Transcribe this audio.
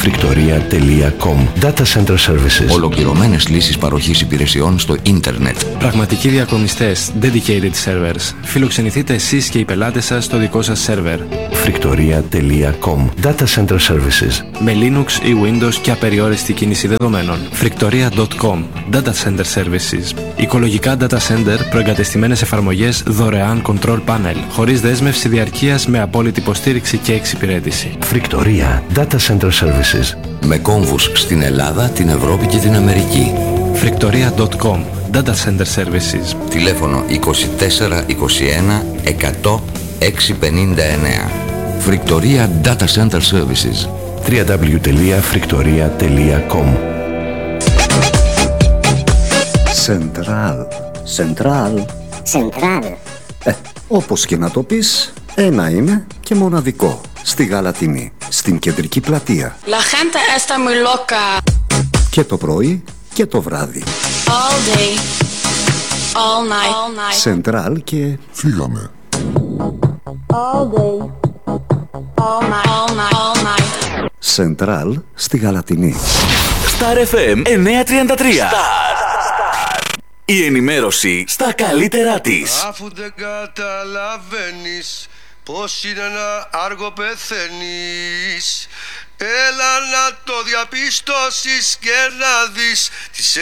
Friktoria.com. Data Center Services. Ολοκληρωμένες λύσεις παροχής υπηρεσιών στο ίντερνετ. Πραγματικοί διακομιστές, dedicated servers. Φιλοξενηθείτε εσείς και οι πελάτες σας στο δικό σας σερβερ. Friktoria.com. Data Center Services. Με Linux ή Windows και απεριόριστη κίνηση δεδομένων. Friktoria.com. Data Center Services. Οικολογικά data center, προεγκατεστημένες εφαρμογές, δωρεάν control panel. Χωρίς δέσμευση διαρκείας, με απόλυτη υποστήριξη και εξυπηρέτηση. Friktoria. Data Center Services. Με κόμβους στην Ελλάδα, την Ευρώπη και την Αμερική. Friktoria.com. Data Center Services. Τηλέφωνο 24 21 100 659. Friktoria Data Center Services. www.friktoria.com. Σεντράλ. Όπως και να το πεις, ένα είναι και μοναδικό. Στη Γαλατινή, στην κεντρική πλατεία. La gente está muy loca. Και το πρωί και το βράδυ. All day, all night. Σεντράλ και... Φύγαμε. All day, all night. Σεντράλ στη Γαλατινή. Star FM 933. Η ενημέρωση στα καλύτερά της. Αφού δεν καταλαβαίνεις πως είναι να άργο πεθαίνεις, έλα να το διαπιστώσεις και να δεις τις